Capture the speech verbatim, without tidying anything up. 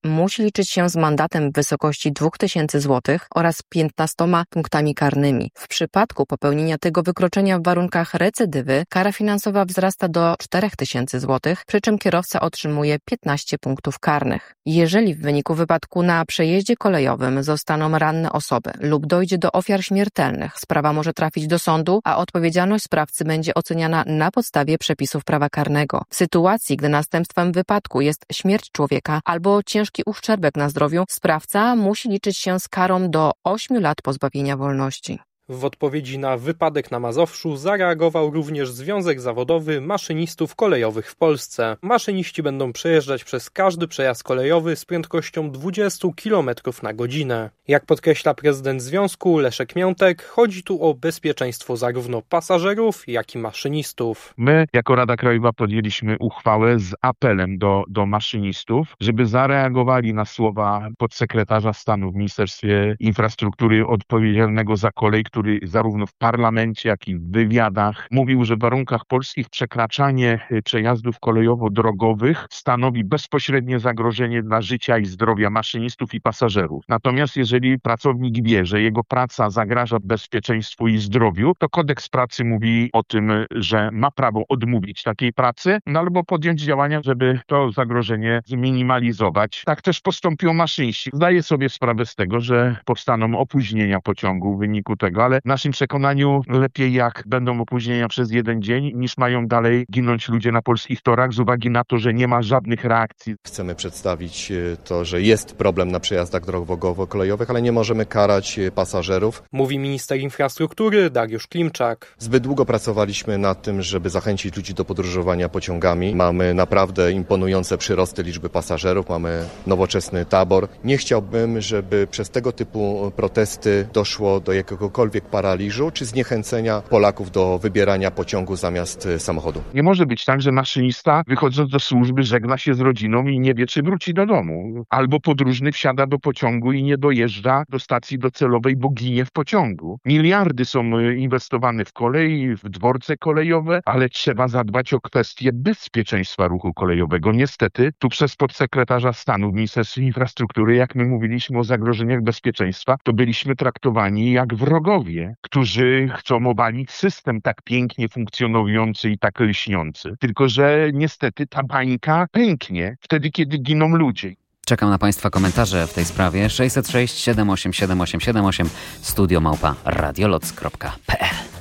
musi liczyć się z mandatem w wysokości dwa tysiące złotych oraz piętnastoma punktami karnymi. W przypadku popełnienia tego wykroczenia w warunkach recydywy kara finansowa wzrasta do cztery tysiące złotych, przy czym kierowca otrzymuje piętnaście punktów karnych. Jeżeli w wyniku wypadku na przejeździe kolejowym zostaną ranne osoby lub dojdzie do ofiar śmiertelnych, sprawa może trafić do sądu, a odpowiedzialność sprawcy będzie oceniana na podstawie przepisów prawa karnego. W sytuacji, gdy następstwem wypadku jest śmierć człowieka albo ciężki uszczerbek na zdrowiu, sprawca musi liczyć się z karą do ośmiu lat pozbawienia wolności. W odpowiedzi na wypadek na Mazowszu zareagował również Związek Zawodowy Maszynistów Kolejowych w Polsce. Maszyniści będą przejeżdżać przez każdy przejazd kolejowy z prędkością dwadzieścia kilometrów na godzinę. Jak podkreśla prezydent związku Leszek Miątek, chodzi tu o bezpieczeństwo zarówno pasażerów, jak i maszynistów. My jako Rada Krajowa podjęliśmy uchwałę z apelem do, do maszynistów, żeby zareagowali na słowa podsekretarza stanu w Ministerstwie Infrastruktury odpowiedzialnego za kolej, który zarówno w parlamencie, jak i w wywiadach mówił, że w warunkach polskich przekraczanie przejazdów kolejowo-drogowych stanowi bezpośrednie zagrożenie dla życia i zdrowia maszynistów i pasażerów. Natomiast jeżeli pracownik wie, że jego praca zagraża bezpieczeństwu i zdrowiu, to kodeks pracy mówi o tym, że ma prawo odmówić takiej pracy, no albo podjąć działania, żeby to zagrożenie zminimalizować. Tak też postąpią maszyniści. Zdaję sobie sprawę z tego, że powstaną opóźnienia pociągu w wyniku tego, ale w naszym przekonaniu lepiej jak będą opóźnienia przez jeden dzień, niż mają dalej ginąć ludzie na polskich torach z uwagi na to, że nie ma żadnych reakcji. Chcemy przedstawić to, że jest problem na przejazdach drogowo-kolejowych, ale nie możemy karać pasażerów. Mówi minister infrastruktury Dariusz Klimczak. Zbyt długo pracowaliśmy nad tym, żeby zachęcić ludzi do podróżowania pociągami. Mamy naprawdę imponujące przyrosty liczby pasażerów, mamy nowoczesny tabor. Nie chciałbym, żeby przez tego typu protesty doszło do jakiegokolwiek paraliżu czy zniechęcenia Polaków do wybierania pociągu zamiast samochodu. Nie może być tak, że maszynista wychodząc do służby żegna się z rodziną i nie wie, czy wróci do domu. Albo podróżny wsiada do pociągu i nie dojeżdża do stacji docelowej, bo ginie w pociągu. Miliardy są inwestowane w kolej, w dworce kolejowe, ale trzeba zadbać o kwestię bezpieczeństwa ruchu kolejowego. Niestety, tu przez podsekretarza stanu w Ministerstwie Infrastruktury, jak my mówiliśmy o zagrożeniach bezpieczeństwa, to byliśmy traktowani jak wrogowie, którzy chcą obalić system tak pięknie funkcjonujący i tak lśniący. Tylko że niestety ta bańka pęknie wtedy, kiedy giną ludzie. Czekam na Państwa komentarze w tej sprawie. sześćset sześć siedem osiem siedem osiem siedem osiem studio małpa radioloc kropka p l